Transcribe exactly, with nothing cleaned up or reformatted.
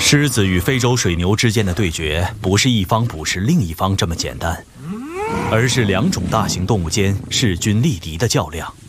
狮子与非洲水牛之间的对决，不是一方捕食另一方这么简单，而是两种大型动物间势均力敌的较量。